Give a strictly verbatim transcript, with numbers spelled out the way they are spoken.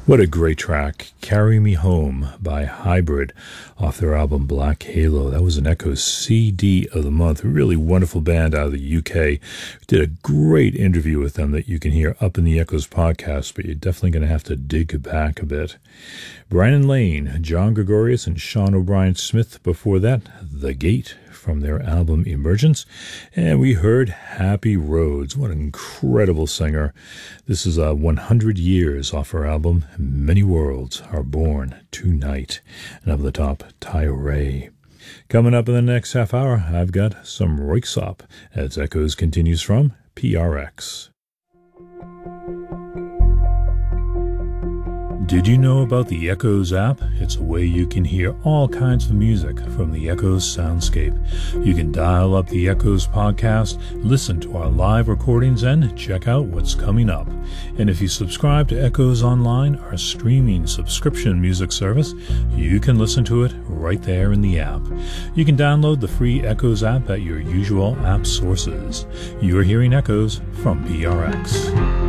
What a great track. Carry Me Home by Hybrid off their album Black Halo. That was an Echoes C D of the month. A really wonderful band out of the U K. We did a great interview with them that you can hear up in the Echoes podcast, but you're definitely going to have to dig back a bit. Brandon Lane, John Gregorius, and Sean O'Brien Smith before that. The Gate from their album Emergence. And we heard Happy Roads. What an incredible singer. This is uh, one hundred years off her album Many Worlds Are Born Tonight. And up at the top, Tyre. Coming up in the next half hour, I've got some Röyksopp as Echoes continues from P R X. Did you know about the Echoes app? It's a way you can hear all kinds of music from the Echoes soundscape. You can dial up the Echoes podcast, listen to our live recordings, and check out what's coming up. And if you subscribe to Echoes Online, our streaming subscription music service, you can listen to it right there in the app. You can download the free Echoes app at your usual app sources. You're hearing Echoes from P R X.